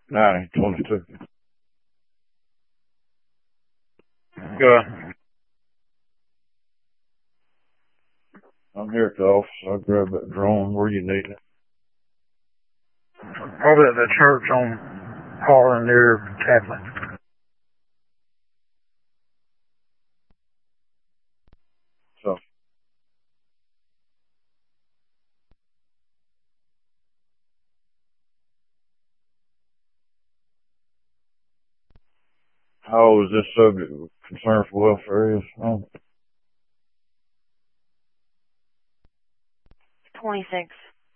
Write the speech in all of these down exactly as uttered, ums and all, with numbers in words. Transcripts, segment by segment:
ninety twenty-two. Good. I'm here at the office. I'll grab that drone. Where you need it? Over at the church on Harlan near Taplin. So. How old is this subject of concern for welfare is? Oh. twenty-six.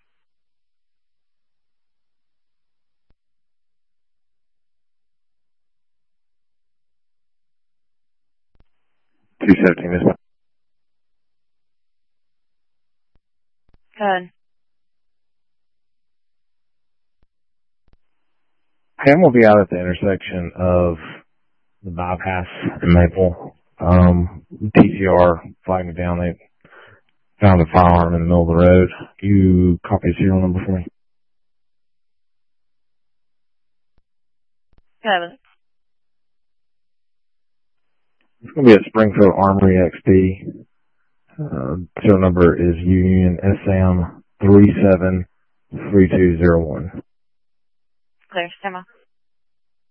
two seventeen, this one. Good. Pam will be out at the intersection of the bypass and Maple. Um, T C R flagged me down. They found a firearm in the middle of the road. You copy the serial number for me? Good. It's going to be at Springfield Armory X P. Uh, serial number is Union S M three seven three two zero one. Clear. Stand by.